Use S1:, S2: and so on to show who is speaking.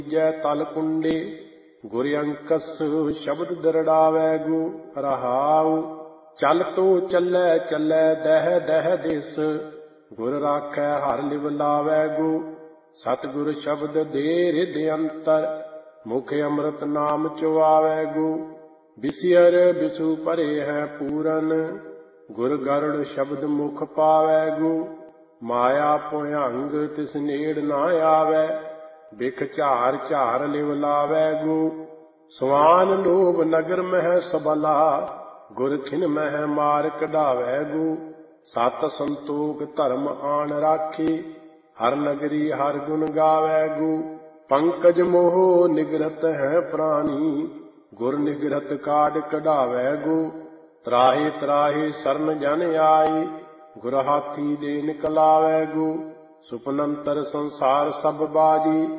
S1: ਜੈ ਤਲ ਕੁੰਡੇ ਗੁਰ ਅੰਕਸ ਸ਼ਬਦ ਦਰੜਾਵੈ ਗੋ। ਰਹਾਉ ਚਲ ਤੋ ਚੱਲੈ ਚੱਲੈ ਦਹਿ ਦਹਿ ਦਿਸ ਗੁਰ ਰਾਖੈ ਹਰਿ ਲਿਵ ਲਾਵੈ ਗੋ। ਸਤਿਗੁਰ ਸ਼ਬਦ ਦੇ ਰਿਦ ਅੰਤਰ ਮੁਖ ਅੰਮ੍ਰਿਤ ਨਾਮ ਚੁਆਵੈ ਗੋ। ਬਿਸਿਅਰ ਬਿਸੂ ਭਰੇ ਹੈ ਪੂਰਨ ਗੁਰ ਗਰੜ ਸ਼ਬਦ ਮੁਖ ਪਾਵੈ ਗੋ। ਮਾਇਆ ਭੁਯੰਗ ਤਿਸ ਨੇੜ ਨਾ ਆਵੈ ਬਿਖ ਝਾਰ ਝਾਰ ਲਿਵ ਲਾਵੈ ਗੋ। ਸਵਾਨ ਲੋਭ ਨਗਰ ਮਹਿ ਸਬਲਾ ਗੁਰ ਖਿਨ ਮਹਿ ਮਾਰ ਕਢਾਵੈ ਗੋ। ਸਤ ਸੰਤੋਖ ਧਰਮ ਆਣ ਰਾਖੇ ਹਰ ਨਗਰੀ ਹਰ ਗੁਣ ਗਾਵੈ ਗੋ। ਪੰਕਜ ਮੋਹ ਨਿਗ੍ਰਤ ਹੈ ਪ੍ਰਾਨੀ ਗੁਰ ਨਿਗ੍ਰਤ ਕਾਢ ਕਢਾਵੈ ਗੋ। ਤਰਾਹੇ ਤਰਾਹੇ ਸਰਨ ਜਨ ਆਈ ਗੁਰ ਹਾਥੀ ਦੇ ਨਿਕਲਾਵੈ ਗੋ। ਸੁਪਨੰਤਰ ਸੰਸਾਰ ਸਭ ਬਾਜੀ